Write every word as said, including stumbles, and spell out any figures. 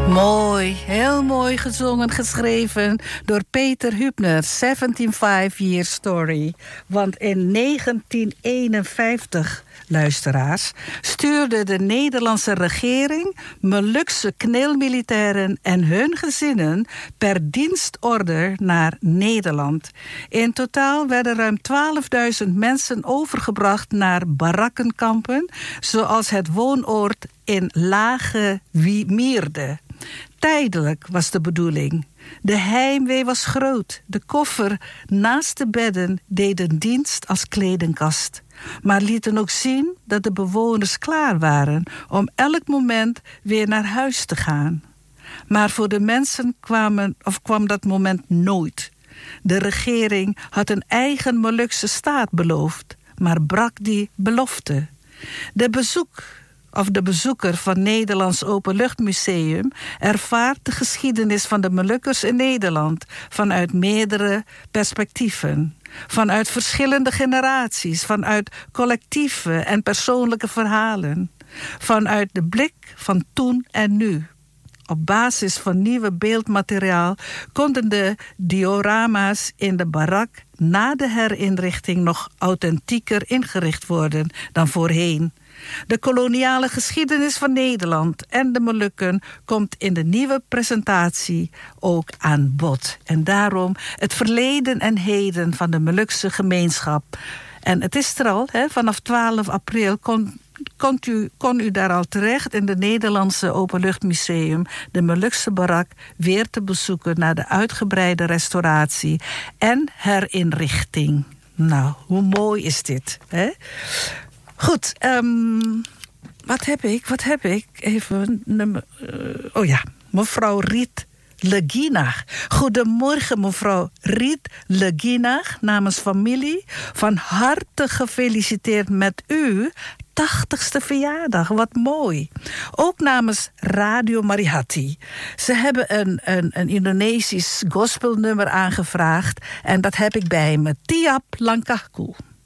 Mooi, heel mooi gezongen, geschreven door Peter Hübner, zeventienhonderdvijf Year Story. Want in negentien eenenvijftig, luisteraars, stuurde de Nederlandse regering Molukse kneelmilitairen en hun gezinnen per dienstorder naar Nederland. In totaal werden ruim twaalfduizend mensen overgebracht naar barakkenkampen, zoals het woonoord in Lage Mierde. Tijdelijk was de bedoeling. De heimwee was groot. De koffer naast de bedden deden dienst als kledingkast, maar lieten ook zien dat de bewoners klaar waren om elk moment weer naar huis te gaan. Maar voor de mensen kwamen, of kwam dat moment nooit. De regering had een eigen Molukse staat beloofd, maar brak die belofte. De bezoek... of de bezoeker van Nederlands Openluchtmuseum ervaart de geschiedenis van de Molukkers in Nederland vanuit meerdere perspectieven. Vanuit verschillende generaties, vanuit collectieve en persoonlijke verhalen. Vanuit de blik van toen en nu. Op basis van nieuwe beeldmateriaal konden de diorama's in de barak na de herinrichting nog authentieker ingericht worden dan voorheen. De koloniale geschiedenis van Nederland en de Molukken komt in de nieuwe presentatie ook aan bod. En daarom het verleden en heden van de Molukse gemeenschap. En het is er al, hè, vanaf twaalf april kon, kon, u, kon u daar al terecht in het Nederlandse Openluchtmuseum de Molukse barak weer te bezoeken na de uitgebreide restauratie en herinrichting. Nou, hoe mooi is dit, hè? Goed, um, wat heb ik? Wat heb ik? Even, nummer, uh, oh ja, mevrouw Riet Leginach. Goedemorgen, mevrouw Riet Leginach, namens familie. Van harte gefeliciteerd met uw tachtigste verjaardag. Wat mooi. Ook namens Radio Marihati. Ze hebben een, een, een Indonesisch gospelnummer aangevraagd en dat heb ik bij me. Tiap Langkahku.